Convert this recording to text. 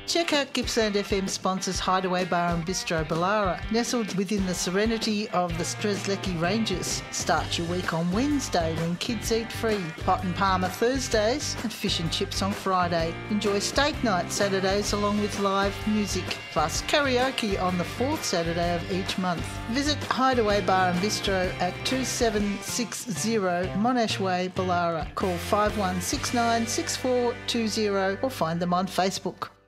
Check out Gippsland FM sponsors Hideaway Bar and Bistro Ballara, nestled within the serenity of the Strzelecki Ranges. Start your week on Wednesday when kids eat free. Pot and Palmer Thursdays and fish and chips on Friday. Enjoy steak night Saturdays along with live music, plus karaoke on the fourth Saturday of each month. Visit Hideaway Bar and Bistro at 2760 Monash Way, Ballara. Call 5169 6420 or find them on Facebook.